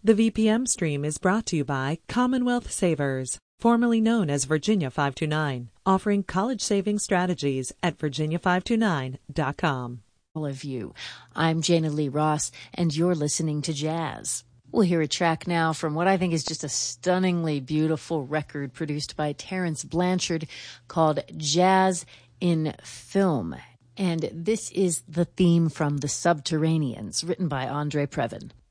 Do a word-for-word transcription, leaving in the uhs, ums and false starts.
The V P M stream is brought to you by Commonwealth Savers, formerly known as Virginia five two nine, offering college saving strategies at virginia five two nine dot com. All of you. I'm Jana Lee Ross, and you're listening to Jazz. We'll hear a track now from what I think is just a stunningly beautiful record produced by Terence Blanchard called Jazz in Film. And this is the theme from The Subterraneans, written by Andre Previn.